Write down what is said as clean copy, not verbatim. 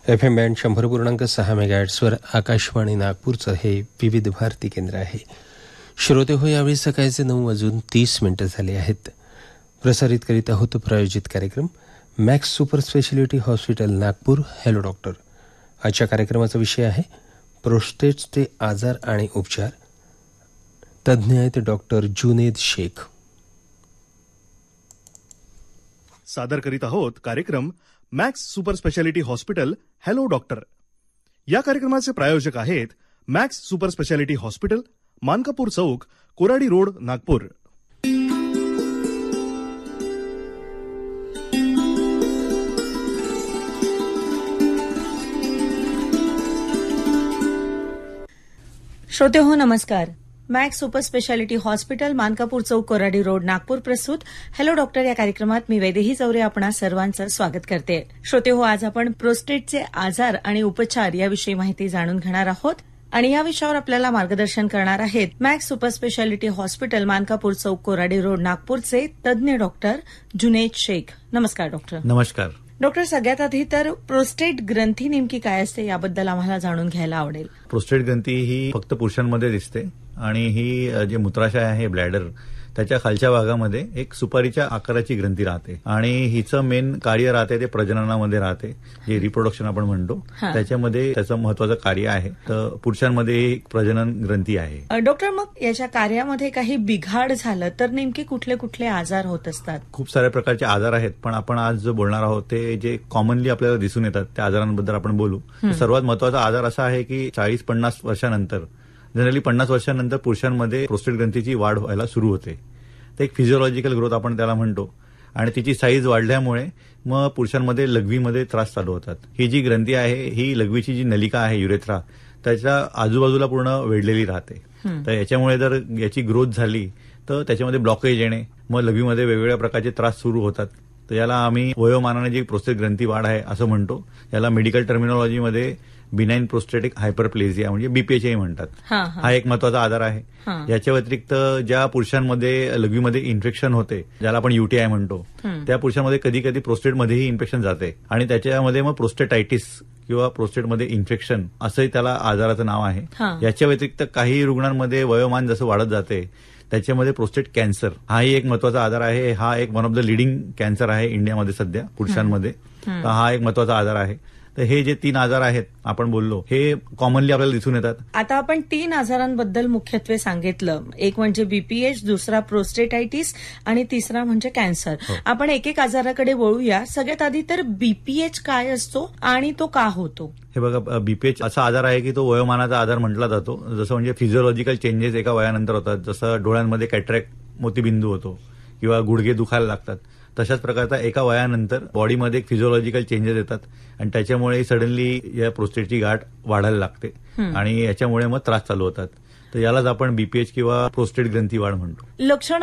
FM band 100.6 मेगाहर्ट्झवर Akashvani नागपूरचं हे विविध भारती केंद्र आहे. श्रोते हो, यावेळी सकाळचे 9:30 झाले आहेत. प्रसारित करीत आहोत प्रायोजित कार्यक्रम max super speciality hospital Nagpur. Hello doctor. आजच्या कार्यक्रमाचा विषय आहे प्रोस्टेटचे आजार आणि उपचार. तज्ज्ञ आहेत डॉक्टर जुनेद शेख. सादर करीत आहोत कार्यक्रम max super speciality hospital hello doctor. या कार्यक्रमाचे प्रायोजक आहेत max super speciality hospital, Mankapur चौक, कोराडी रोड, नागपूर. श्रोते हो, नमस्कार. Max super speciality hospital, Mankapur चौक, कोराडी रोड, नागपूर प्रस्तुत हॅलो डॉक्टर या कार्यक्रमात मी वैदेही चौरे आपणा सर्वांचं स्वागत करते. श्रोते हो, आज आपण प्रोस्टेटचे आजार आणि उपचार याविषयी माहिती जाणून घेणार आहोत आणि या विषयावर आपल्याला मार्गदर्शन करणार आहेत max super speciality hospital, Mankapur चौक, कोराडी रोड, नागपूरचे तज्ज्ञ डॉक्टर जुनेद शेख. नमस्कार डॉक्टर. नमस्कार डॉक्टर. सगळ्यात आधी तर प्रोस्टेट ग्रंथी नेमकी काय असते याबद्दल आम्हाला जाणून घ्यायला आवडेल. प्रोस्टेट ग्रंथी ही फक्त पुरुषांमध्ये दिसते आणि ही जे मूत्राशय आहे, ब्लॅडर, त्याच्या खालच्या भागामध्ये एक सुपारीच्या आकाराची ग्रंथी राहते आणि हिचं मेन कार्य राहते ते प्रजननामध्ये राहते, जे रिप्रोडक्शन आपण म्हणतो. त्याच्यामध्ये त्याचं महत्वाचं कार्य आहे. तर पुरुषांमध्ये एक प्रजनन ग्रंथी आहे. डॉक्टर, मग याच्या कार्यामध्ये काही बिघाड झालं तर नेमके कुठले कुठले आजार होत असतात? खूप साऱ्या प्रकारचे आजार आहेत, पण आपण आज जो बोलणार आहोत ते जे कॉमनली आपल्याला दिसून येतात त्या आजारांबद्दल आपण बोलू. सर्वात महत्वाचा आजार असा आहे की 40-50 वर्षानंतर, जनरली 50 वर्षांनंतर पुरुषांमध्ये प्रोस्टेट ग्रंथीची वाढ व्हायला सुरू होते. ते एक फिजिओलॉजिकल ग्रोथ आपण त्याला म्हणतो आणि तिची साईज वाढल्यामुळे मग पुरुषांमध्ये लघवीमध्ये त्रास चालू होतात. ही जी ग्रंथी आहे ही लघवीची जी नलिका आहे, युरेथ्रा, त्याच्या आजूबाजूला पूर्ण वेढलेली राहते. तर याच्यामुळे जर याची ग्रोथ झाली तर त्याच्यामध्ये ब्लॉकेज येणे, मग लघवीमध्ये वेगवेगळ्या प्रकारचे त्रास सुरू होतात. तर याला आम्ही वयोमानाने जी प्रोस्टेट ग्रंथी वाढ आहे असं म्हणतो. याला मेडिकल टर्मिनॉलॉजीमध्ये बिनाइन प्रोस्टेटिक हायपरप्लेझिया म्हणजे बीपीएचआय म्हणतात. हा एक महत्वाचा आजार आहे. याच्या व्यतिरिक्त ज्या पुरुषांमध्ये लघवीमध्ये इन्फेक्शन होते, ज्याला आपण युटीआय म्हणतो, त्या पुरुषांमध्ये कधी कधी प्रोस्टेटमध्येही इन्फेक्शन जाते आणि त्याच्यामध्ये मग प्रोस्टेटायटिस किंवा प्रोस्टेटमध्ये इन्फेक्शन असंही त्याला आजाराचं नाव आहे. याच्या व्यतिरिक्त काही रुग्णांमध्ये वयोमान जसं वाढत जाते त्याच्यामध्ये प्रोस्टेट कॅन्सर हाही एक महत्वाचा आजार आहे. हा एक one of the leading cancer आहे इंडियामध्ये सध्या पुरुषांमध्ये. तर हा एक महत्वाचा आजार आहे. तर हे जे 3 आजार आहेत आपण बोललो, हे कॉमनली आपल्याला दिसून येतात. आता आपण 3 आजारांबद्दल मुख्यत्वे सांगितलं. एक म्हणजे बीपीएच, दुसरा प्रोस्टेटायटिस आणि तिसरा म्हणजे कॅन्सर. आपण एक एक आजाराकडे वळूया. सगळ्यात आधी तर बीपीएच काय असतो आणि तो का होतो? हे बघा, बीपीएच असा आजार आहे की तो वयोमानाचा आजार म्हटला जातो. जसं म्हणजे फिजिओलॉजिकल चेंजेस एका वयानंतर होतात. जसं डोळ्यांमध्ये कॅटरॅक्ट, मोतीबिंदू होतो किंवा गुडघे दुखायला लागतात, तशाच प्रकारचा एका वयानंतर बॉडीमध्ये एक फिजिओलॉजिकल चेंजेस येतात आणि त्याच्यामुळे सडनली या प्रोस्टेटची गाठ वाढायला लागते आणि याच्यामुळे मग त्रास चालू होतात. तर यालाच आपण बीपीएच किंवा प्रोस्टेट ग्रंथी वाढ म्हणतो. लक्षण